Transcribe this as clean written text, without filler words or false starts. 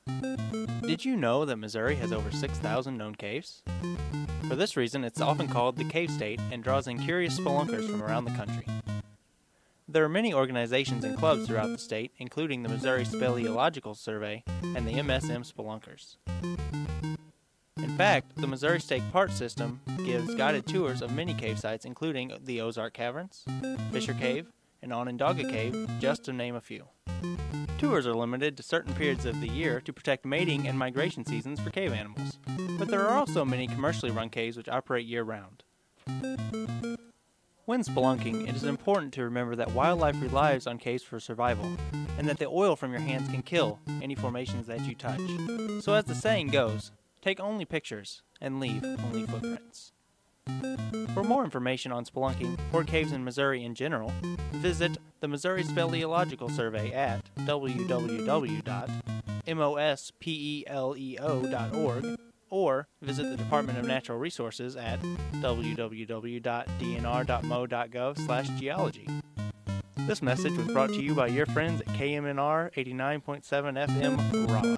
Did you know that Missouri has over 6,000 known caves? For this reason, it's often called the Cave State and draws in curious spelunkers from around the country. There are many organizations and clubs throughout the state, including the Missouri Speleological Survey and the MSM Spelunkers. In fact, the Missouri State Park System gives guided tours of many cave sites, including the Ozark Caverns, Fisher Cave, and Onondaga Cave, just to name a few. Tours are limited to certain periods of the year to protect mating and migration seasons for cave animals, but there are also many commercially run caves which operate year-round. When spelunking, it is important to remember that wildlife relies on caves for survival, and that the oil from your hands can kill any formations that you touch. So as the saying goes, take only pictures and leave only footprints. For more information on spelunking or caves in Missouri in general, visit the Missouri Speleological Survey at www.mospeleo.org or visit the Department of Natural Resources at www.dnr.mo.gov/geology. This message was brought to you by your friends at KMNR 89.7 FM Raleigh.